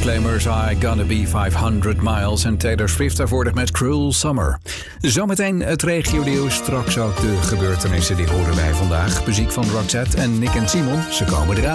Proclaimers, I Gonna Be 500 Miles. En Taylor Swift daarvoor met Cruel Summer. Zometeen het regio-nieuws. Straks ook de gebeurtenissen die horen wij vandaag. Muziek van Roxette en Nick en Simon. Ze komen eraan.